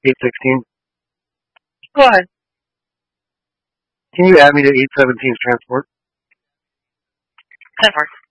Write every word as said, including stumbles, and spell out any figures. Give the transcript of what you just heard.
eight sixteen. Go ahead. Can you add me to eight seventeen's transport? ten four.